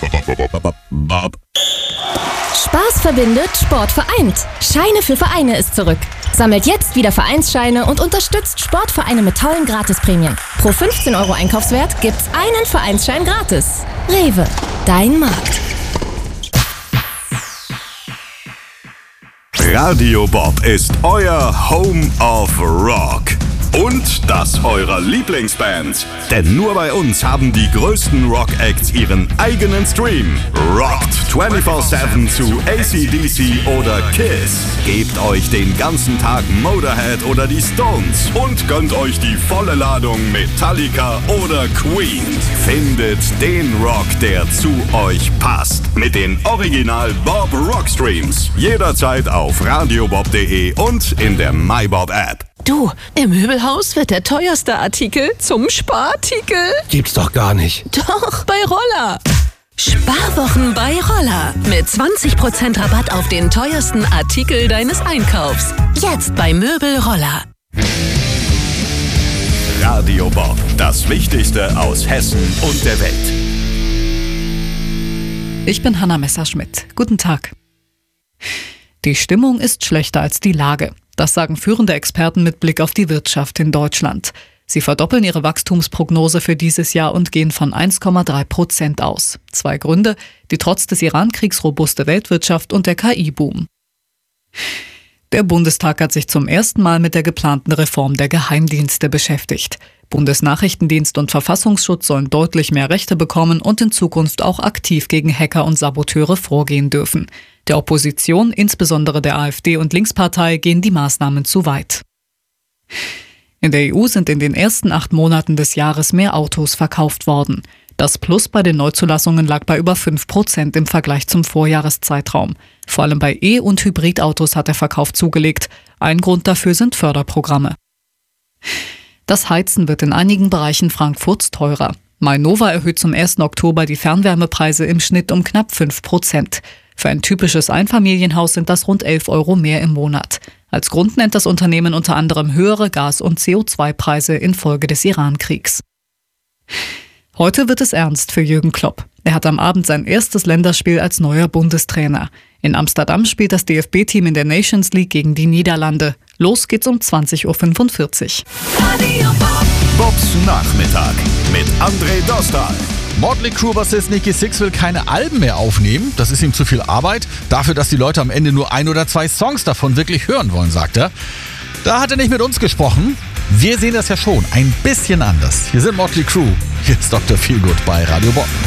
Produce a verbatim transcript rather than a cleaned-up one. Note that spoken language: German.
Spaß verbindet, Sport vereint. Scheine für Vereine ist zurück. Sammelt jetzt wieder Vereinsscheine und unterstützt Sportvereine mit tollen Gratisprämien. Pro fünfzehn Euro Einkaufswert gibt's einen Vereinsschein gratis. Rewe, dein Markt. Radio Bob ist euer Home of Rock. Und das eurer Lieblingsbands. Denn nur bei uns haben die größten Rock-Acts ihren eigenen Stream. Rockt vierundzwanzig sieben zu A C D C oder Kiss. Gebt euch den ganzen Tag Motorhead oder die Stones. Und gönnt euch die volle Ladung Metallica oder Queen. Findet den Rock, der zu euch passt. Mit den Original Bob Rock Streams. Jederzeit auf radiobob punkt de und in der MyBob App. Du, im Möbelhaus wird der teuerste Artikel zum Sparartikel. Gibt's doch gar nicht. Doch, bei Roller. Sparwochen bei Roller. Mit zwanzig Prozent Rabatt auf den teuersten Artikel deines Einkaufs. Jetzt bei Möbel Roller. Radio Bob, das Wichtigste aus Hessen und der Welt. Ich bin Hanna Messerschmidt. Guten Tag. Die Stimmung ist schlechter als die Lage. Das sagen führende Experten mit Blick auf die Wirtschaft in Deutschland. Sie verdoppeln ihre Wachstumsprognose für dieses Jahr und gehen von eins Komma drei Prozent aus. Zwei Gründe: die trotz des Iran-Kriegs robuste Weltwirtschaft und der K I-Boom. Der Bundestag hat sich zum ersten Mal mit der geplanten Reform der Geheimdienste beschäftigt. Bundesnachrichtendienst und Verfassungsschutz sollen deutlich mehr Rechte bekommen und in Zukunft auch aktiv gegen Hacker und Saboteure vorgehen dürfen. Der Opposition, insbesondere der AfD und Linkspartei, gehen die Maßnahmen zu weit. In der E U sind in den ersten acht Monaten des Jahres mehr Autos verkauft worden. Das Plus bei den Neuzulassungen lag bei über fünf Prozent im Vergleich zum Vorjahreszeitraum. Vor allem bei E- und Hybridautos hat der Verkauf zugelegt. Ein Grund dafür sind Förderprogramme. Das Heizen wird in einigen Bereichen Frankfurts teurer. Mainova erhöht zum ersten Oktober die Fernwärmepreise im Schnitt um knapp fünf Prozent. Für ein typisches Einfamilienhaus sind das rund elf Euro mehr im Monat. Als Grund nennt das Unternehmen unter anderem höhere Gas- und C O zwei Preise infolge des Iran-Kriegs. Heute wird es ernst für Jürgen Klopp. Er hat am Abend sein erstes Länderspiel als neuer Bundestrainer. In Amsterdam spielt das D F B-Team in der Nations League gegen die Niederlande. Los geht's um zwanzig Uhr fünfundvierzig. Bobs Nachmittag mit André Dostal. Motley Crue-Bassist Nikki Sixx will keine Alben mehr aufnehmen. Das ist ihm zu viel Arbeit. Dafür, dass die Leute am Ende nur ein oder zwei Songs davon wirklich hören wollen, sagt er. Da hat er nicht mit uns gesprochen. Wir sehen das ja schon ein bisschen anders. Hier sind Motley Crue. Hier ist Doktor Feelgood bei Radio Bob.